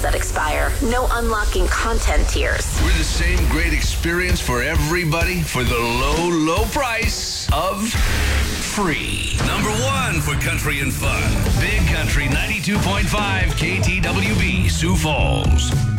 that expire. No unlocking content tiers. We're the same great experience for everybody for the low, low price of free. Number 1 for country and fun. Big Country 92.5 KTWB, Sioux Falls.